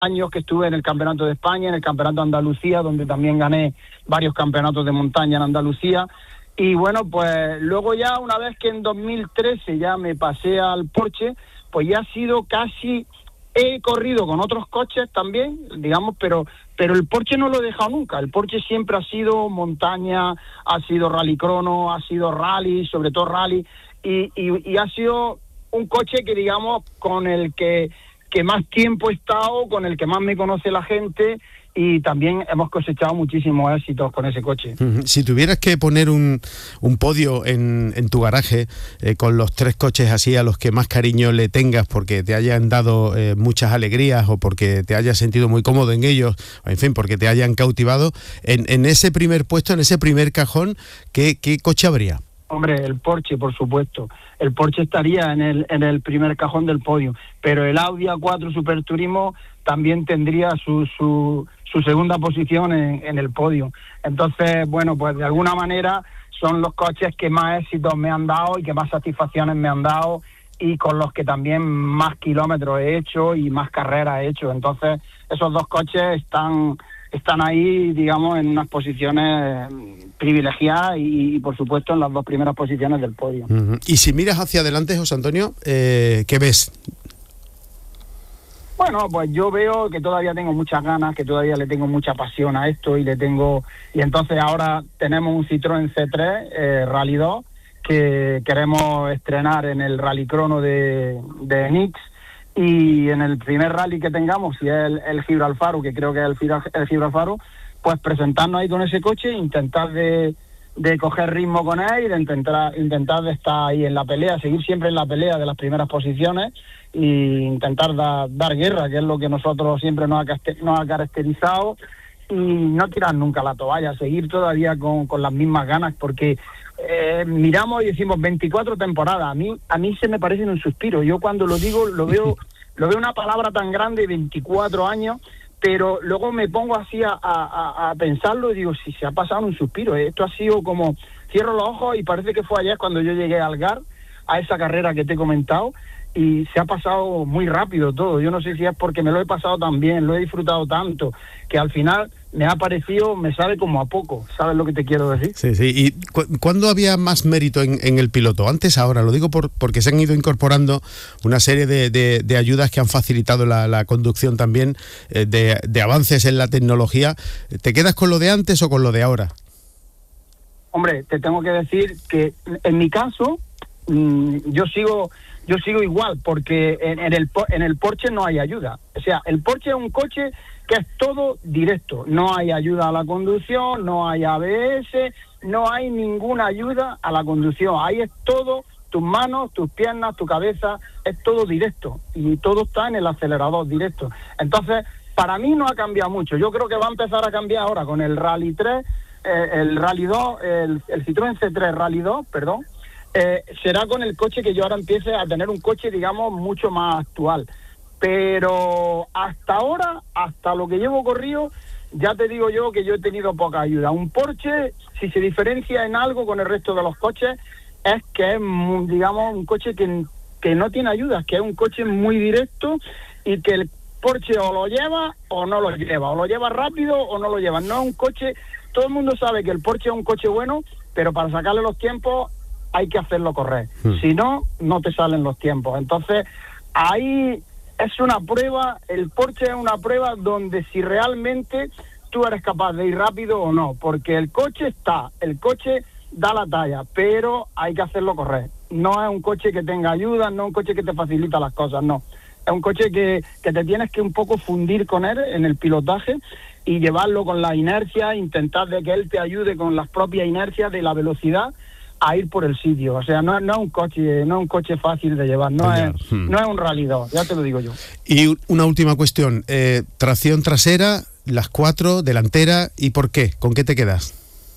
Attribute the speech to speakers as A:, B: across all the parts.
A: años que estuve en el Campeonato de España, en el Campeonato de Andalucía, donde también gané varios campeonatos de montaña en Andalucía. Y bueno, pues luego ya una vez que en 2013 ya me pasé al Porsche, pues ya ha sido casi... He corrido con otros coches también, digamos, pero el Porsche no lo he dejado nunca. El Porsche siempre ha sido montaña, ha sido rallycrono, ha sido rally, sobre todo rally, y ha sido un coche que, digamos, con el que más tiempo he estado, con el que más me conoce la gente, y también hemos cosechado muchísimos éxitos con ese coche.
B: Si tuvieras que poner un podio en tu garaje con los 3 coches así a los que más cariño le tengas porque te hayan dado muchas alegrías o porque te hayas sentido muy cómodo en ellos, o en fin, porque te hayan cautivado, en ese primer puesto, en ese primer cajón, ¿qué coche habría?
A: Hombre, el Porsche, por supuesto. El Porsche estaría en el primer cajón del podio, pero el Audi A4 Superturismo también tendría su segunda posición en el podio. Entonces, bueno, pues de alguna manera son los coches que más éxitos me han dado y que más satisfacciones me han dado, y con los que también más kilómetros he hecho y más carreras he hecho. Entonces, esos dos coches están ahí, digamos, en unas posiciones privilegiadas y por supuesto en las 2 primeras posiciones del podio.
B: Y si miras hacia adelante, José Antonio, ¿qué ves?
A: Bueno, pues yo veo que todavía tengo muchas ganas, que todavía le tengo mucha pasión a esto y entonces ahora tenemos un Citroën C3 Rally 2 que queremos estrenar en el rallycrono de Nix. Y en el primer rally que tengamos, si es el Gibralfaro, que creo que es el Gibralfaro, pues presentarnos ahí con ese coche, intentar de coger ritmo con él y de intentar de estar ahí en la pelea, seguir siempre en la pelea de las primeras posiciones e intentar dar guerra, que es lo que nosotros siempre nos ha caracterizado, y no tirar nunca la toalla, seguir todavía con las mismas ganas, porque miramos y decimos 24 temporadas, a mí se me parece un suspiro. Yo cuando lo digo lo veo una palabra tan grande, 24 años, pero luego me pongo así a pensarlo y digo, si se ha pasado un suspiro, esto ha sido como, cierro los ojos y parece que fue ayer cuando yo llegué al GAR, a esa carrera que te he comentado, y se ha pasado muy rápido todo. Yo no sé si es porque me lo he pasado tan bien, lo he disfrutado tanto, que al final me ha parecido, me sabe como a poco. ¿Sabes lo que te quiero decir?
B: Sí, sí. ¿Y cuándo había más mérito en el piloto? Antes, ahora. Lo digo porque se han ido incorporando una serie de ayudas que han facilitado la conducción también, de avances en la tecnología. ¿Te quedas con lo de antes o con lo de ahora?
A: Hombre, te tengo que decir que en mi caso, yo sigo igual, porque en el Porsche no hay ayuda. O sea, el Porsche es un coche que es todo directo. No hay ayuda a la conducción, no hay ABS, no hay ninguna ayuda a la conducción. Ahí es todo, tus manos, tus piernas, tu cabeza, es todo directo. Y todo está en el acelerador directo. Entonces, para mí no ha cambiado mucho. Yo creo que va a empezar a cambiar ahora con el Rally 3, el Rally 2, el Citroën C3 Rally 2, perdón. Será con el coche que yo ahora empiece a tener un coche, digamos, mucho más actual. Pero hasta ahora, hasta lo que llevo corrido, ya te digo yo que yo he tenido poca ayuda. Un Porsche, si se diferencia en algo con el resto de los coches, es que es, digamos, un coche que no tiene ayudas, que es un coche muy directo y que el Porsche o lo lleva o no lo lleva, o lo lleva rápido o no lo lleva. No es un coche, todo el mundo sabe que el Porsche es un coche bueno, pero para sacarle los tiempos hay que hacerlo correr. Si no, no te salen los tiempos. Entonces, ahí es una prueba, el Porsche es una prueba donde si realmente tú eres capaz de ir rápido o no, porque el coche da la talla, pero hay que hacerlo correr. No es un coche que tenga ayuda, no es un coche que te facilita las cosas, no. Es un coche que te tienes que un poco fundir con él en el pilotaje y llevarlo con la inercia, intentar de que él te ayude con las propias inercias de la velocidad a ir por el sitio. O sea, no es un coche fácil de llevar, no es un Rally 2, ya te lo digo yo.
B: Y una última cuestión, tracción trasera, las 4, delantera, ¿y por qué? ¿Con qué te quedas?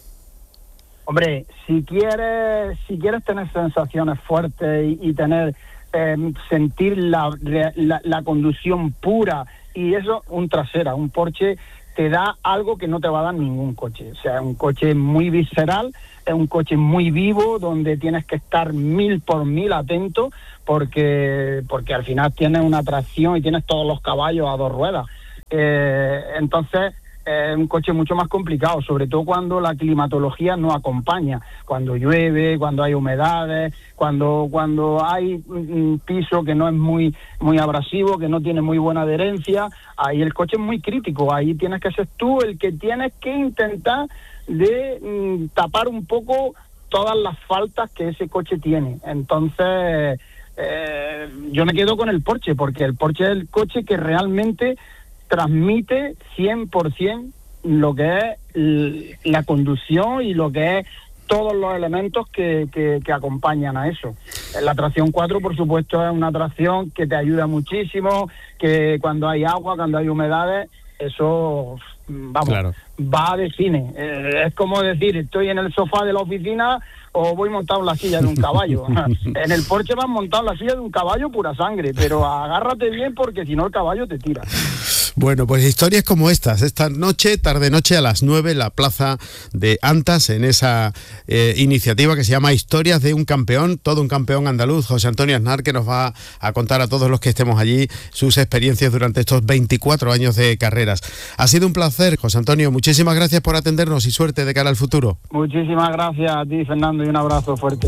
A: Hombre, si quieres tener sensaciones fuertes y tener sentir la conducción pura, y eso, un trasera, un Porsche te da algo que no te va a dar ningún coche. O sea, un coche muy visceral, es un coche muy vivo, donde tienes que estar 1000 por 1000 atento, porque al final tienes una tracción y tienes todos los caballos a 2 ruedas. Entonces es un coche mucho más complicado, sobre todo cuando la climatología no acompaña, cuando llueve, cuando hay humedades, cuando hay un piso que no es muy abrasivo, que no tiene muy buena adherencia. Ahí el coche es muy crítico, ahí tienes que ser tú el que tienes que intentar de tapar un poco todas las faltas que ese coche tiene. Entonces yo me quedo con el Porsche, porque el Porsche es el coche que realmente transmite 100% lo que es la conducción y lo que es todos los elementos que acompañan a eso. La tracción 4, por supuesto, es una tracción que te ayuda muchísimo, que cuando hay agua, cuando hay humedades, eso, vamos, claro, va de cine. Es como decir, estoy en el sofá de la oficina o voy montado en la silla de un caballo. En el Porsche vas montado en la silla de un caballo pura sangre, pero agárrate bien porque si no el caballo te tira.
B: Bueno, pues historias como estas, esta noche, tarde-noche a las 9 en la plaza de Antas, en esa iniciativa que se llama Historias de un campeón, todo un campeón andaluz, José Antonio Aznar, que nos va a contar a todos los que estemos allí sus experiencias durante estos 24 años de carreras. Ha sido un placer, José Antonio, muchísimas gracias por atendernos y suerte de cara al futuro.
A: Muchísimas gracias a ti, Fernando, y un abrazo fuerte.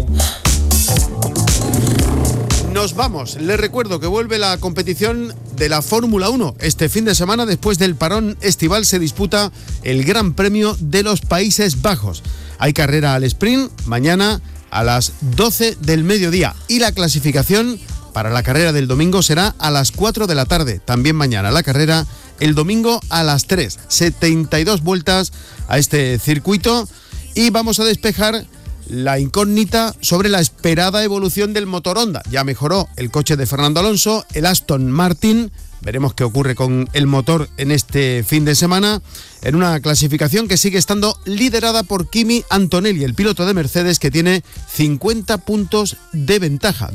B: Nos vamos. Les recuerdo que vuelve la competición de la Fórmula 1. Este fin de semana, después del parón estival, se disputa el Gran Premio de los Países Bajos. Hay carrera al sprint mañana a las 12 del mediodía y la clasificación para la carrera del domingo será a las 4 de la tarde. También mañana la carrera el domingo a las 3. 72 vueltas a este circuito y vamos a despejar la incógnita sobre la esperada evolución del motor Honda. Ya mejoró el coche de Fernando Alonso, el Aston Martin. Veremos qué ocurre con el motor en este fin de semana, en una clasificación que sigue estando liderada por Kimi Antonelli, el piloto de Mercedes, que tiene 50 puntos de ventaja,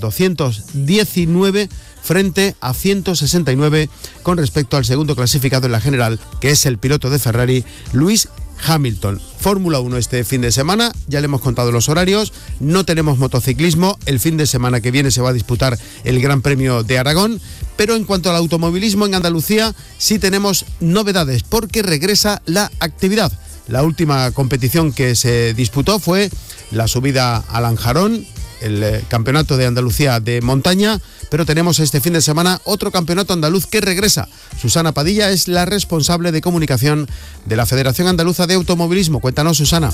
B: 219 frente a 169 con respecto al segundo clasificado en la general, que es el piloto de Ferrari, Lewis Hamilton. Fórmula 1 este fin de semana, ya le hemos contado los horarios, no tenemos motociclismo, el fin de semana que viene se va a disputar el Gran Premio de Aragón, pero en cuanto al automovilismo en Andalucía sí tenemos novedades porque regresa la actividad. La última competición que se disputó fue la subida al Lanjarón, el campeonato de Andalucía de montaña, pero tenemos este fin de semana otro campeonato andaluz que regresa. Susana Padilla es la responsable de comunicación de la Federación Andaluza de Automovilismo. Cuéntanos, Susana.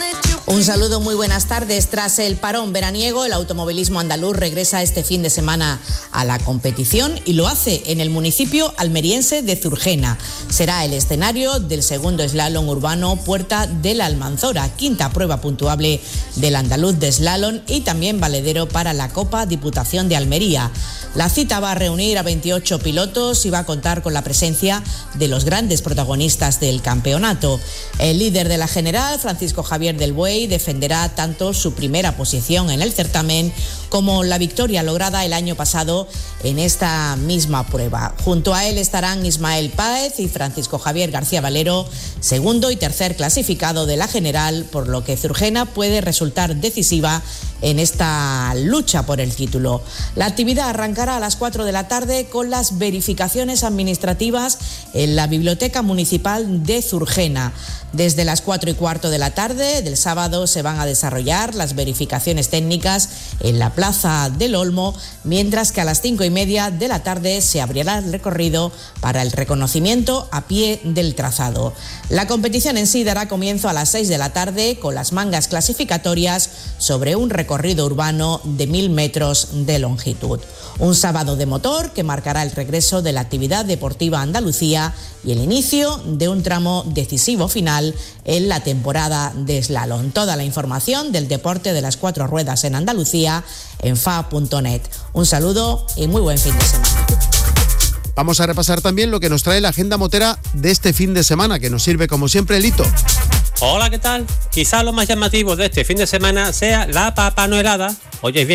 C: Un saludo, muy buenas tardes. Tras el parón veraniego, el automovilismo andaluz regresa este fin de semana a la competición y lo hace en el municipio almeriense de Zurgena. Será el escenario del segundo slalom urbano Puerta de la Almanzora, quinta prueba puntuable del andaluz de slalom y también valedero para la Copa Diputación de Almería. La cita va a reunir a 28 pilotos y va a contar con la presencia de los grandes protagonistas del campeonato. El líder de la general, Francisco Javier del Buey, defenderá tanto su primera posición en el certamen como la victoria lograda el año pasado en esta misma prueba. Junto a él estarán Ismael Páez y Francisco Javier García Valero, segundo y tercer clasificado de la general, por lo que Zurgena puede resultar decisiva en esta lucha por el título. La actividad arrancará a las 4 de la tarde con las verificaciones administrativas en la Biblioteca Municipal de Zurgena. Desde las 4:15 de la tarde del sábado se van a desarrollar las verificaciones técnicas en la Plaza del Olmo, mientras que a las 5:30 de la tarde se abrirá el recorrido para el reconocimiento a pie del trazado. La competición en sí dará comienzo a las 6 de la tarde con las mangas clasificatorias sobre un recorrido urbano de 1000 metros de longitud. Un sábado de motor que marcará el regreso de la actividad deportiva Andalucía y el inicio de un tramo decisivo final en la temporada de slalom. Toda la información del deporte de las 4 ruedas en Andalucía en fa.net. Un saludo y muy buen fin de semana.
B: Vamos a repasar también lo que nos trae la agenda motera de este fin de semana, que nos sirve como siempre Lito.
D: Hola, ¿qué tal? Quizás lo más llamativo de este fin de semana sea la Papá Noelada. Oyes bien,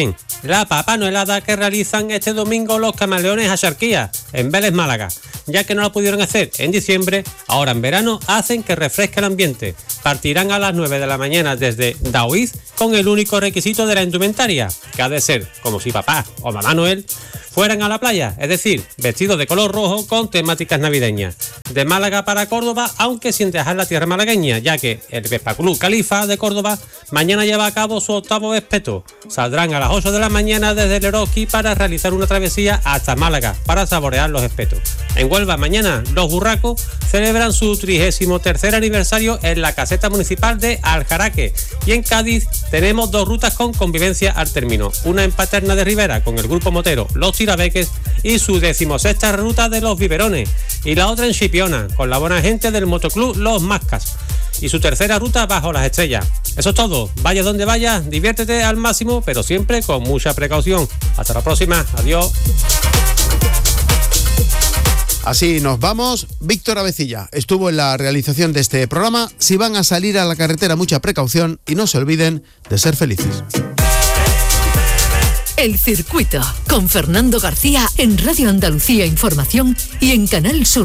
D: la papanoelada que realizan este domingo los Camaleones Axarquía, en Vélez, Málaga. Ya que no lo pudieron hacer en diciembre, ahora en verano hacen que refresque el ambiente. Partirán a las 9 de la mañana desde Daoiz con el único requisito de la indumentaria, que ha de ser como si papá o mamá Noel fueran a la playa, es decir, vestidos de color rojo con temáticas navideñas. De Málaga para Córdoba, aunque sin dejar la tierra malagueña, ya que el Vespa Club Califa de Córdoba mañana lleva a cabo su 8º vespeto. Saldrán a las 8 de la mañana desde Leroski para realizar una travesía hasta Málaga para saborear los espetos. En Huelva mañana los burracos celebran su 33º aniversario en la caseta municipal de Aljaraque, y en Cádiz tenemos 2 rutas con convivencia al término, una en Paterna de Rivera con el grupo motero Los Tirabeques y su 16ª ruta de los Biberones, y la otra en Chipiona con la buena gente del motoclub Los Mascas y su 3ª ruta bajo las estrellas. Eso es todo, vaya donde vayas, diviértete al máximo, pero siempre con mucha precaución. Hasta la próxima, adiós.
B: Así nos vamos. Víctor Avecilla estuvo en la realización de este programa. Si van a salir a la carretera, mucha precaución y no se olviden de ser felices.
E: El Circuito, con Fernando García en Radio Andalucía Información y en Canal Sur.